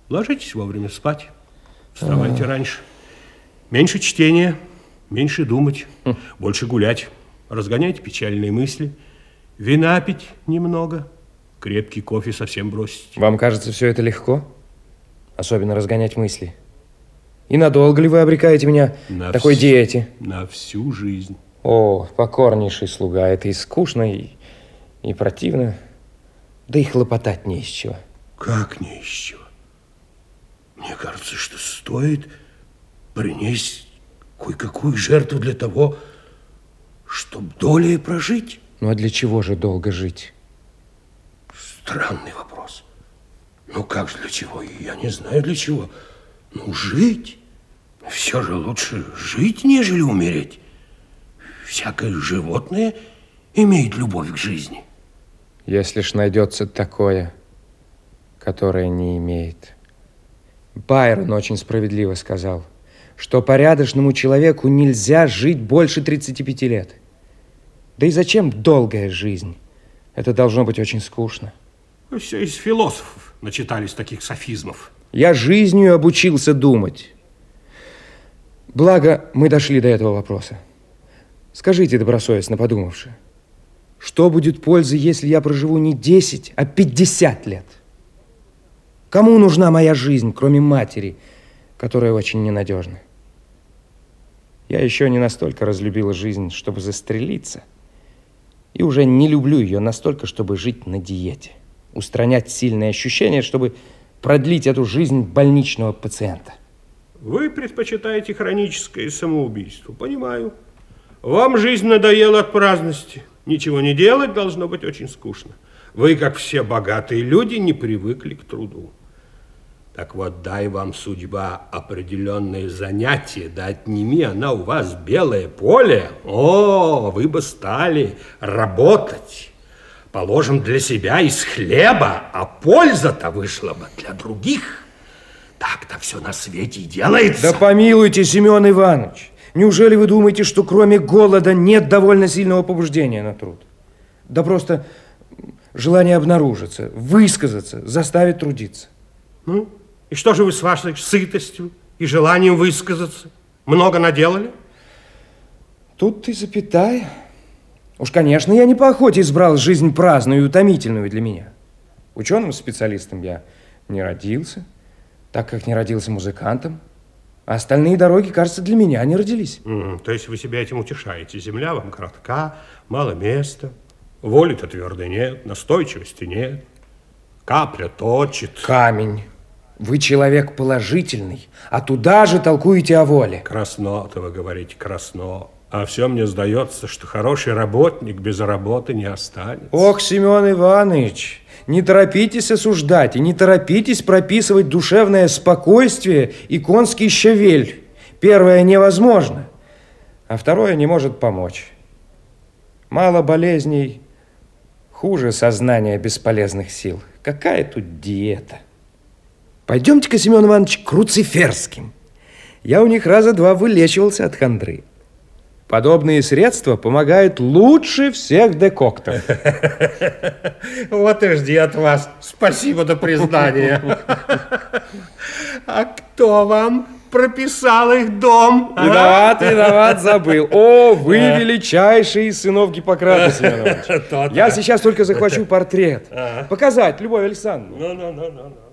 Ложитесь вовремя спать, вставайте раньше. Меньше чтения, меньше думать, больше гулять. Разгоняйте печальные мысли. Вина пить немного, крепкий кофе совсем бросить. Вам кажется, все это легко? Особенно разгонять мысли. И надолго ли вы обрекаете меня на такой диете? На всю жизнь. О, покорнейший слуга, это и скучно, и противно. Да и хлопотать не из чего. Как не из чего? Мне кажется, что стоит принести кое-какую жертву для того, чтобы долей прожить. Ну а для чего же долго жить? Странный вопрос. Ну как же для чего? Я не знаю для чего. Ну жить. Все же лучше жить, нежели умереть. Всякое животное имеет любовь к жизни. Если ж найдется такое, которое не имеет. Байрон очень справедливо сказал, что порядочному человеку нельзя жить больше 35 лет. Да и зачем долгая жизнь? Это должно быть очень скучно. Вы все из философов начитались таких софизмов. Я жизнью обучился думать. Благо, мы дошли до этого вопроса. Скажите, добросовестно подумавши, что будет пользы, если я проживу не 10, а 50 лет? Кому нужна моя жизнь, кроме матери, которая очень ненадежна? Я еще не настолько разлюбил жизнь, чтобы застрелиться, и уже не люблю ее настолько, чтобы жить на диете, устранять сильные ощущения, чтобы продлить эту жизнь больничного пациента. Вы предпочитаете хроническое самоубийство, понимаю. Вам жизнь надоела от праздности. Ничего не делать должно быть очень скучно. Вы, как все богатые люди, не привыкли к труду. Так вот, дай вам судьба определенное занятие, да отними она у вас белое поле. О, вы бы стали работать. Положим, для себя из хлеба, а польза-то вышла бы для других. Так-то все на свете и делается. Да помилуйте, Семен Иванович. Неужели вы думаете, что кроме голода нет довольно сильного побуждения на труд? Да просто желание обнаружиться, высказаться, заставить трудиться. Ну, и что же вы с вашей сытостью и желанием высказаться? Много наделали? Тут ты запятая. Уж, конечно, я не по охоте избрал жизнь праздную и утомительную для меня. Ученым-специалистом я не родился, так как не родился музыкантом. А остальные дороги, кажется, для меня не родились. То есть вы себя этим утешаете? Земля вам коротка, мало места, воли-то твердой нет, настойчивости нет, капля точит. Камень. Вы человек положительный, а туда же толкуете о воле. Красно-то вы говорите, красно. А все мне сдается, что хороший работник без работы не останется. Ох, Семен Иванович, не торопитесь осуждать и не торопитесь прописывать душевное спокойствие и конский щавель. Первое невозможно, а второе не может помочь. Мало болезней, хуже сознания бесполезных сил. Какая тут диета? Пойдемте-ка, Семен Иванович, к Руциферским. Я у них раза два вылечивался от хандры. Подобные средства помогают лучше всех декоктов. Вот и жди от вас. Спасибо до признания. А кто вам прописал их дом? Виноват, забыл. О, вы величайший из сынов Гиппократа, Семен Иванович. Я сейчас только захвачу портрет. Показать, Любовь Александровна. Ну.